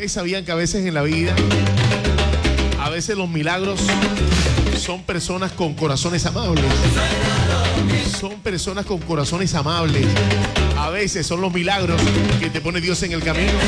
Ustedes sabían que a veces en la vida, a veces los milagros son personas con corazones amables. Son personas con corazones amables. A veces son los milagros que te pone Dios en el camino.